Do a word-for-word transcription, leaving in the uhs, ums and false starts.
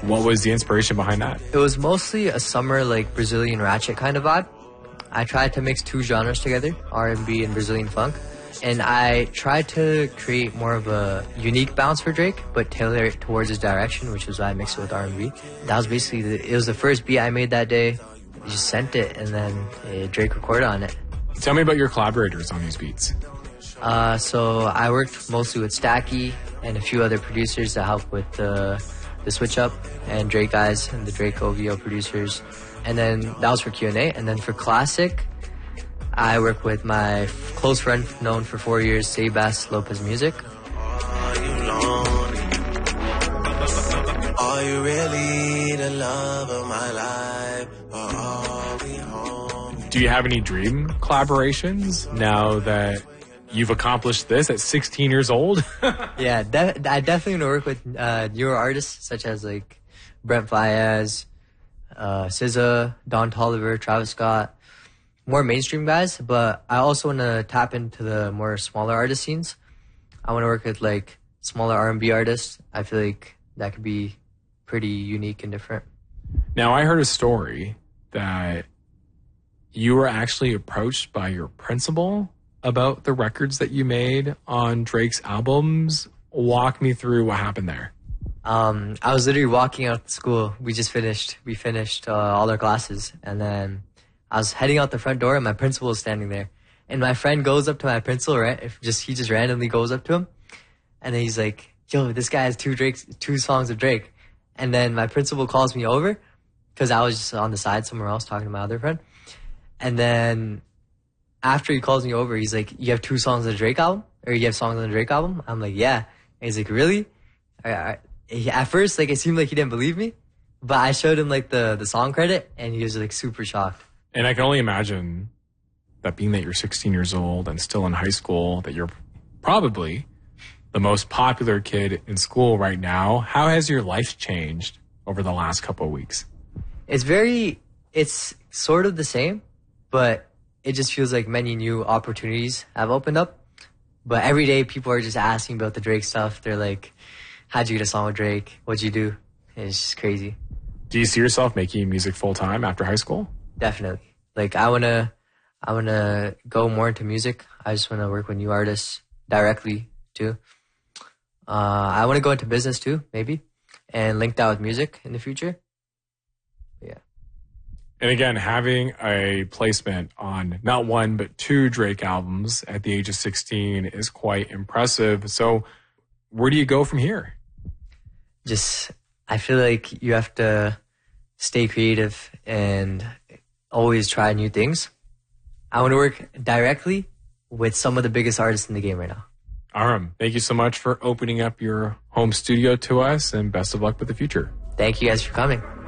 What was the inspiration behind that? It was mostly a summer, like, Brazilian ratchet kind of vibe. I tried to mix two genres together, R and B and Brazilian funk. And I tried to create more of a unique bounce for Drake, but tailor it towards his direction, which was why I mixed it with R and B. That was basically, the, it was the first beat I made that day. I just sent it, and then uh, Drake recorded on it. Tell me about your collaborators on these beats. Uh, so I worked mostly with Stacky and a few other producers that helped with the, the switch up, and Drake guys and the Drake O V O producers. And then that was for Q and A. And then for Classic, I work with my f- close friend known for four years, Sebas Lopez Music. Are you lonely? Are you really the love of my life? Or are we home? Do you have any dream collaborations now that you've accomplished this at sixteen years old? Yeah, de- I definitely want to work with uh, newer artists such as like Brent Faiyaz, uh, S Z A, Don Toliver, Travis Scott, more mainstream guys. But I also want to tap into the more smaller artist scenes. I want to work with like smaller R and B artists. I feel like that could be pretty unique and different. Now, I heard a story that you were actually approached by your principal about the records that you made on Drake's albums. Walk me through what happened there. Um, I was literally walking out of school. We just finished. We finished uh, all our classes, and then I was heading out the front door, and my principal was standing there. And my friend goes up to my principal, right? If just he just randomly goes up to him, and then he's like, "Yo, this guy has two Drake's, two songs of Drake." And then my principal calls me over because I was just on the side somewhere else talking to my other friend. And then after he calls me over, he's like, "You have two songs on the Drake album, or you have songs on the Drake album?" I'm like, "Yeah." And he's like, "Really?" I, I, he, at first, like, it seemed like he didn't believe me, but I showed him like the the song credit, and he was like super shocked. And I can only imagine that being that you're sixteen years old and still in high school, that you're probably the most popular kid in school right now. How has your life changed over the last couple of weeks? It's very, it's sort of the same, but it just feels like many new opportunities have opened up. But every day people are just asking about the Drake stuff. They're like, "How'd you get a song with Drake? What'd you do?" And it's just crazy. Do you see yourself making music full time after high school? Definitely. Like, I want to, I want to go more into music. I just want to work with new artists directly too. Uh, I want to go into business too, maybe, and link that with music in the future. But yeah. And again, having a placement on not one, but two Drake albums at the age of sixteen is quite impressive. So where do you go from here? Just, I feel like you have to stay creative and always try new things. I want to work directly with some of the biggest artists in the game right now. Aram, thank you so much for opening up your home studio to us, and best of luck with the future. Thank you guys for coming.